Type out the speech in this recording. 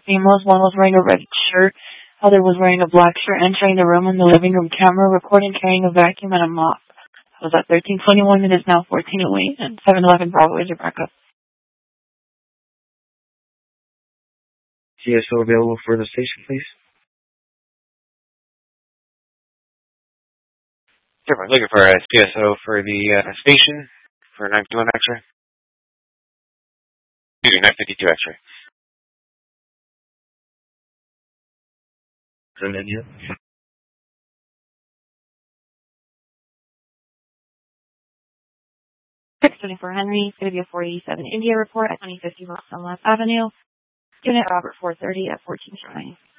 females. One was wearing a red shirt, other was wearing a black shirt, entering the room in the living room camera, recording carrying a vacuum and a mop. It was at 13:21. It is now 14:08, and 711 Bravo is your backup. CSO available for the station, please? Sure, I'm looking for a CSO for the station for 951 X-ray. 952 X-ray. From India. 624 Henry, City of 487 India report at 2050 West Dunlap Avenue. Unit Robert 430 at 14 Shrine.